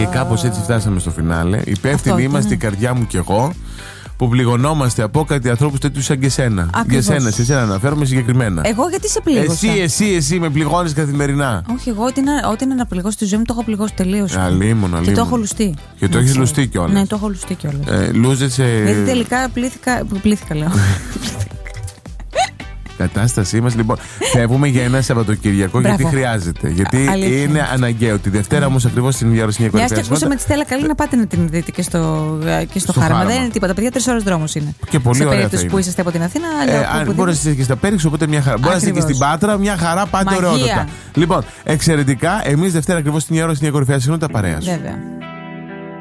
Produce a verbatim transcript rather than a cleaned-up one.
Και κάπως έτσι φτάσαμε στο φινάλε. Υπεύθυνοι είμαστε ναι. η καρδιά μου κι εγώ, που πληγωνόμαστε από κάτι ανθρώπους τέτοιους σαν και εσένα. Για σένα, σε εσένα αναφέρομαι συγκεκριμένα. Εγώ γιατί σε πλήγωσα? Εσύ, εσύ, εσύ με πληγώνεις καθημερινά. Όχι, εγώ ό,τι είναι, ό,τι είναι να πληγώσει τη ζωή μου το έχω πληγώσει τελείως. Αλίμονο, αλίμονο. Και το έχω λουστεί. Και το έχεις λουστεί κιόλας. Ναι, το έχω λουστεί κιόλας. Ε, λούζεσαι. Γιατί τελικά πλήθηκα. Πλήθηκα, λέω. Κατάστασή μας, λοιπόν. Φεύγουμε για ένα Σαββατοκυριακό. Μπράβο. Γιατί χρειάζεται. Γιατί αλήθεια. Είναι αναγκαίο. Τη Δευτέρα όμως ακριβώς στην ίδια ώρα στην Μια και ακούσαμε τη Στέλλα Καλή να πάτε να την δείτε και στο, και στο, στο χάραμα. χάραμα. Δεν είναι τίποτα. Παιδιά, τρεις ώρες δρόμος είναι. Και πολύ σε ωραία. Σε περίπτωση που είσαστε από την Αθήνα. Ε, αν μπορεί να είστε και στα Πέριξ, οπότε μια χαρά. Μπορεί να είστε και στην Πάτρα, μια χαρά, πάτε ωραιότατα. Λοιπόν, εξαιρετικά. Εμείς Δευτέρα ακριβώς στην ίδια ώρα στην κορυφαία συχνότητα παρέας. Βέβαια.